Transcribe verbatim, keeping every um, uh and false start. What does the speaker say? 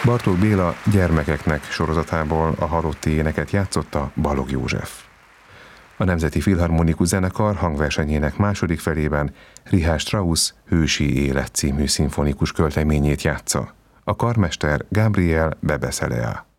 Bartók Béla Gyermekeknek sorozatából a halotti éneket játszotta Balogh József. A Nemzeti Filharmonikus Zenekar hangversenyének második felében Richard Strauss Hősi élet című szimfonikus költeményét játsza. A karmester Gabriel Bebeszelea.